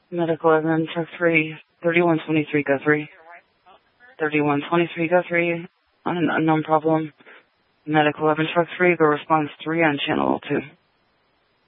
Medical Evan, truck 3, 3123, go 3. 3123, go 3, on an unknown problem. Medical Evan, truck 3, go response 3 on channel 2.